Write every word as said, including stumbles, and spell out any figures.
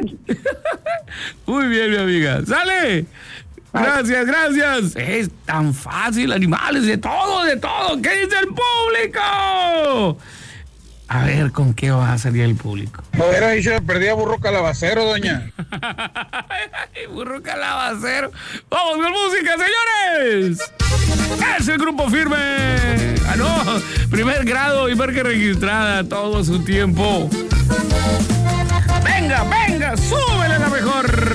Muy bien, mi amiga. ¡Sale! Gracias, gracias. Es tan fácil, animales, de todo, de todo. ¿Qué dice el público? A ver, ¿con qué va a salir el público? A ver, ahí se perdía burro calabacero, doña. Burro calabacero. Vamos con música, señores. Es el Grupo Firme. Ah, no. Primer grado y marca registrada todo su tiempo. Venga, venga, súbele la mejor.